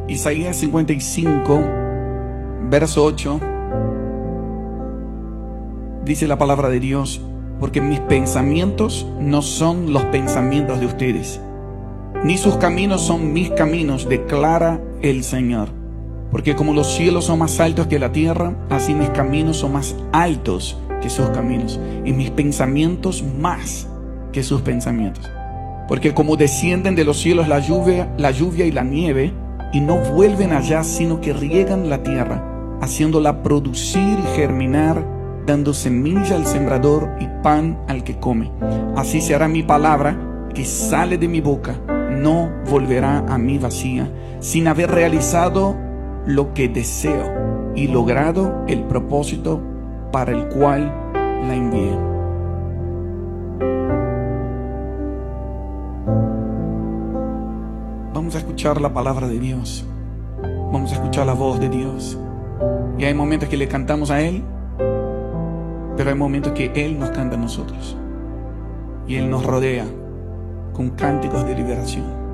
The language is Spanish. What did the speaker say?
Isaías 55, verso 8, dice la palabra de Dios: porque mis pensamientos no son los pensamientos de ustedes, ni sus caminos son mis caminos, declara el Señor. Porque como los cielos son más altos que la tierra, así mis caminos son más altos que sus caminos, y mis pensamientos más que sus pensamientos. Porque como descienden de los cielos la lluvia y la nieve, y no vuelven allá, sino que riegan la tierra, haciéndola producir y germinar, dando semilla al sembrador y pan al que come, así se hará mi palabra que sale de mi boca. No volverá a mí vacía, sin haber realizado lo que deseo y logrado el propósito para el cual la envié. Vamos a escuchar la palabra de Dios. Vamos a escuchar la voz de Dios. Y hay momentos que le cantamos a Él, pero hay momentos que Él nos canta a nosotros. Y Él nos rodea con cánticos de liberación.